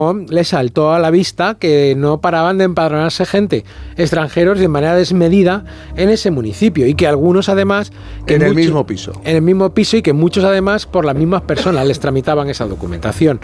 le saltó a la vista que no paraban de empadronarse gente, extranjeros, de manera desmedida en ese municipio, y que algunos además... En el mismo piso. En el mismo piso, y que muchos además por las mismas personas les tramitaban esa documentación.